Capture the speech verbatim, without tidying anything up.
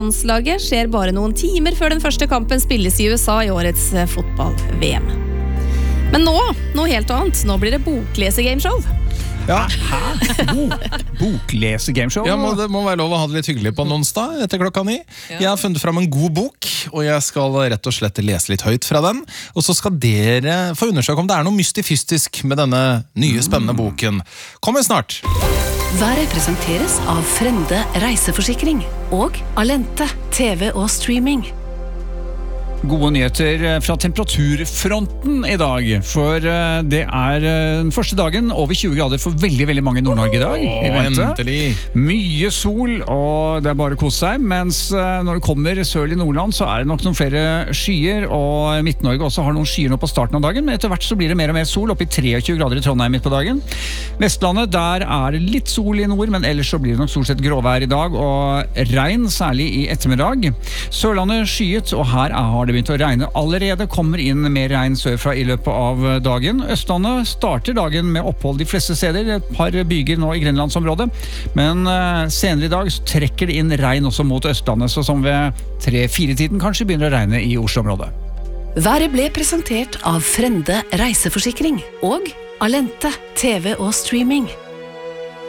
Landslaget skjer bare noen timer før den første kampen spilles i U S A i årets fotball-V M. Men nå, noe helt annet. Nå blir det boklese-gameshow. Ja, hæ? Bo Boklese-gameshow? Ja, må, det må være lov å ha det litt hyggelig på en onsdag etter klokka ni. Jeg har funnet fram en god bok, og jeg skal rett og slett lese litt høyt fra den. Og så skal dere få undersøke om det er noe mystifistisk med denne nye spennende boken. Kommer snart! Været presenteres av Frende reiseforsikring og Alente T V og streaming. Gode nyheter fra temperaturfronten i dag, for det er den første dagen over tjue grader for veldig, veldig mange i Nord-Norge i dag. Åh, endelig! Mye sol, og det er bare å kose seg, mens når det kommer sørlig Nordland, så er det nok noen flere skyer, og Midt-Norge også har noen skyer nå på starten av dagen, men etter hvert så blir det mer og mer sol, opp i tjuetre grader i Trondheim midt på dagen. Vestlandet, der er det litt sol i nord, men ellers så blir det nok stort sett gråvær i dag, og regn, særlig i ettermiddag. Sørlandet skyet, og her har det begynt å regne allerede, kommer inn mer regn sørfra i løpet av dagen. Østlandet starter dagen med opphold de fleste steder, et par byger nå i Grenlandsområdet, men senere i dag så trekker det inn regn også mot Østlandet, så som ved tre-fire tiden kanskje begynner å regne i Oslo-området. Været ble presentert av Frende reiseforsikring og Alente T V og streaming.